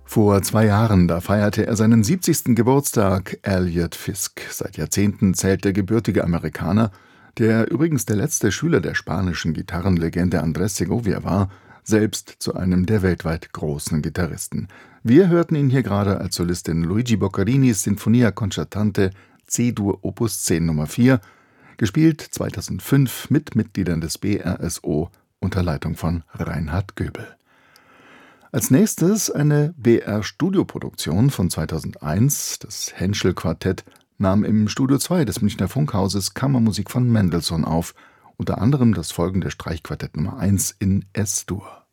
Vor 2 Jahren, da feierte er seinen 70. Geburtstag, Elliot Fisk. Seit Jahrzehnten zählt der gebürtige Amerikaner, der übrigens der letzte Schüler der spanischen Gitarrenlegende Andrés Segovia war, selbst zu einem der weltweit großen Gitarristen. Wir hörten ihn hier gerade als Solist in Luigi Boccarinis Sinfonia Concertante C-Dur Opus 10 Nummer 4, gespielt 2005 mit Mitgliedern des BRSO unter Leitung von Reinhard Göbel. Als nächstes eine BR-Studioproduktion von 2001. Das Henschel-Quartett nahm im Studio 2 des Münchner Funkhauses Kammermusik von Mendelssohn auf, unter anderem das folgende Streichquartett Nummer 1 in S-Dur.